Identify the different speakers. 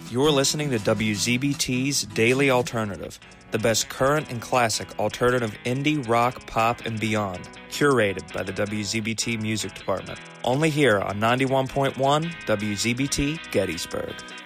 Speaker 1: You're listening to WZBT's Daily Alternative, the best current and classic alternative indie, rock, pop, and beyond, curated by the WZBT Music Department. Only here on 91.1 WZBT Gettysburg.